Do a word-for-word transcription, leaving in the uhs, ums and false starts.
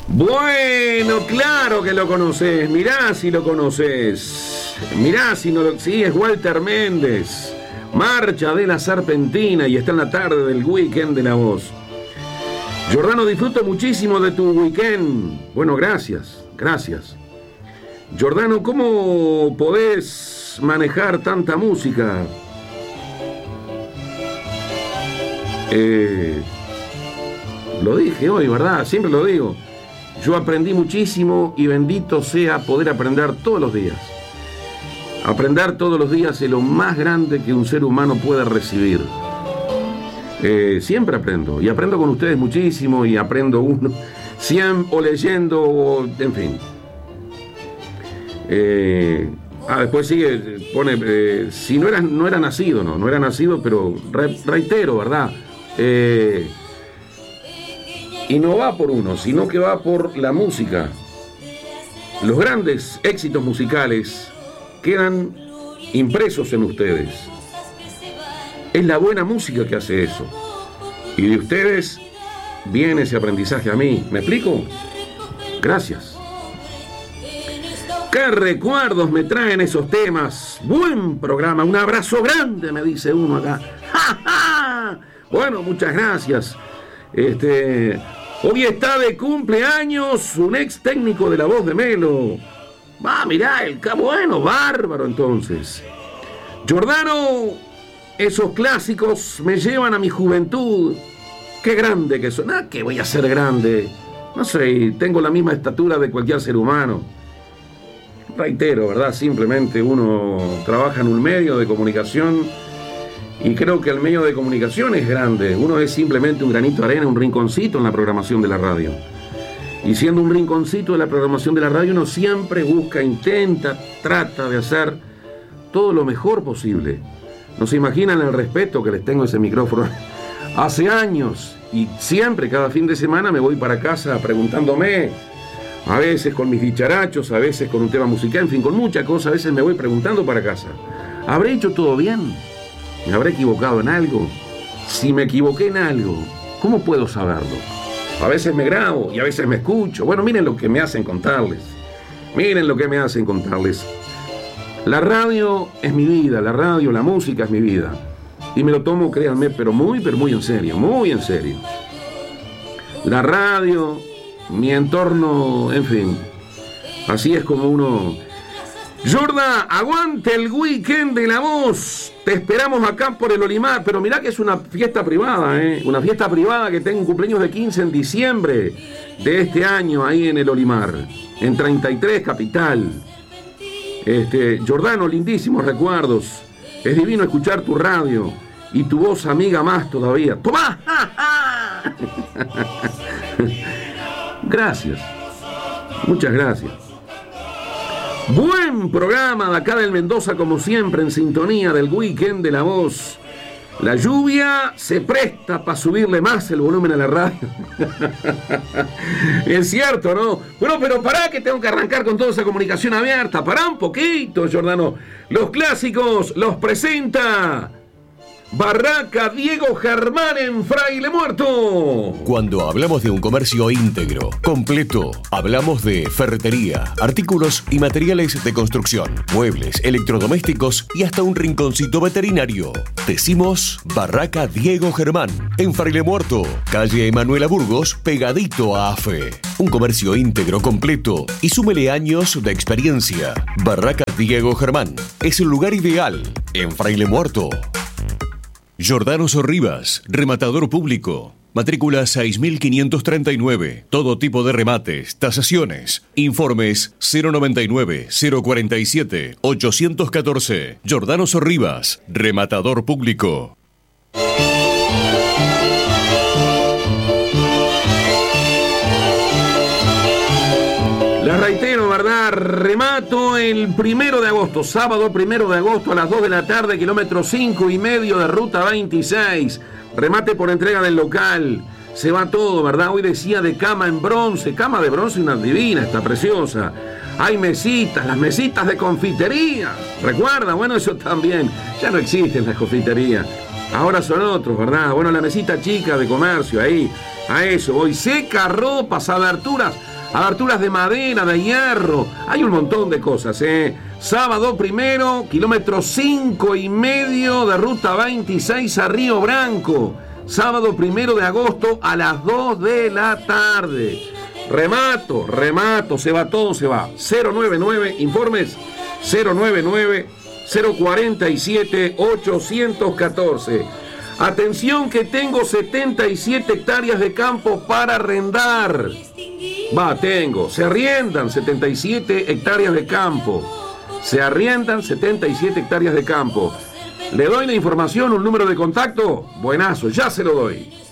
Bueno, claro que lo conoces. Mirá si lo conoces. Mirá si no lo... Sí, es Walter Méndez. Marcha de la Serpentina y está en la tarde del weekend de La Voz. Giordano, disfruto muchísimo de tu weekend. Bueno, gracias, gracias. Giordano, ¿cómo podés manejar tanta música? Eh, lo dije hoy, ¿verdad? Siempre lo digo. Yo aprendí muchísimo y bendito sea poder aprender todos los días. Aprender todos los días es lo más grande que un ser humano puede recibir. Eh, siempre aprendo, y aprendo con ustedes muchísimo, y aprendo uno, siempre, o leyendo, o, en fin. Eh, ah, después sigue, pone, eh, si no era, no era nacido, no, no era nacido, pero re, reitero, ¿verdad? Eh, y no va por uno, sino que va por la música. Los grandes éxitos musicales quedan impresos en ustedes. Es la buena música que hace eso. Y de ustedes viene ese aprendizaje a mí. ¿Me explico? Gracias. ¿Qué recuerdos me traen esos temas? Buen programa. Un abrazo grande, me dice uno acá. ¡Ja, ja! Bueno, muchas gracias. Este, hoy está de cumpleaños un ex técnico de La Voz de Melo. Va, mirá, el K. Bueno, bárbaro entonces. Giordano... Esos clásicos me llevan a mi juventud. Qué grande que son. Ah, que voy a ser grande. No sé, tengo la misma estatura de cualquier ser humano. Reitero, ¿verdad? Simplemente uno trabaja en un medio de comunicación y creo que el medio de comunicación es grande. Uno es simplemente un granito de arena, un rinconcito en la programación de la radio. Y siendo un rinconcito de la programación de la radio, uno siempre busca, intenta, trata de hacer todo lo mejor posible. No se imaginan el respeto que les tengo a ese micrófono. Hace años, y siempre, cada fin de semana, me voy para casa preguntándome, a veces con mis dicharachos, a veces con un tema musical, en fin, con muchas cosas, a veces me voy preguntando para casa. ¿Habré hecho todo bien? ¿Me habré equivocado en algo? Si me equivoqué en algo, ¿cómo puedo saberlo? A veces me grabo y a veces me escucho. Bueno, miren lo que me hacen contarles. Miren lo que me hacen contarles. La radio es mi vida, la radio, la música es mi vida. Y me lo tomo, créanme, pero muy, pero muy en serio, muy en serio. La radio, mi entorno, en fin. Así es como uno... Jorda, aguante el weekend de La Voz. Te esperamos acá por el Olimar. Pero mirá que es una fiesta privada, ¿eh? Una fiesta privada que tengo un cumpleaños de quince en diciembre de este año ahí en el Olimar. En treinta y tres, Capital. Este, Giordano, lindísimos recuerdos. Es divino escuchar tu radio y tu voz amiga más todavía. ¡Tomá! Gracias. Muchas gracias. Buen programa de acá del Mendoza, como siempre, en sintonía del weekend de La Voz. La lluvia se presta para subirle más el volumen a la radio. Es cierto, ¿no? Bueno, pero pará que tengo que arrancar con toda esa comunicación abierta. Pará un poquito, Giordano. Los clásicos los presenta Barraca Diego Germán en Fraile Muerto. Cuando hablamos de un comercio íntegro, completo, hablamos de ferretería, artículos y materiales de construcción, muebles, electrodomésticos y hasta un rinconcito veterinario. Decimos Barraca Diego Germán en Fraile Muerto, calle Emanuela Burgos, pegadito a AFE. Un comercio íntegro, completo y súmele años de experiencia. Barraca Diego Germán es el lugar ideal en Fraile Muerto. Giordano Sorribas, rematador público. Matrícula seis mil quinientos treinta y nueve. Todo tipo de remates, tasaciones. Informes cero noventa y nueve, cero cuarenta y siete, ochocientos catorce. Giordano Sorribas, rematador público. Les reitero, ¿verdad? Remato el primero de agosto, sábado primero de agosto a las dos de la tarde, kilómetro cinco y medio de ruta veintiséis. Remate por entrega del local. Se va todo, ¿verdad? Hoy decía de cama en bronce. Cama de bronce, una divina, está preciosa. Hay mesitas, las mesitas de confitería. ¿Recuerda? Bueno, eso también. Ya no existen las confiterías. Ahora son otros, ¿verdad? Bueno, la mesita chica de comercio, ahí. A eso voy. Seca ropas, aberturas. aberturas de madera, de hierro, hay un montón de cosas, ¿eh? Sábado primero, kilómetro cinco y medio de ruta veintiséis a Río Branco. Sábado primero de agosto a las dos de la tarde. Remato, remato, se va todo, se va. cero noventa y nueve, informes cero noventa y nueve, cero cuarenta y siete, ochocientos catorce. Atención que tengo setenta y siete hectáreas de campo para arrendar. Va, tengo, se arriendan setenta y siete hectáreas de campo. Se arriendan setenta y siete hectáreas de campo. ¿Le doy la información, un número de contacto? Buenazo, ya se lo doy.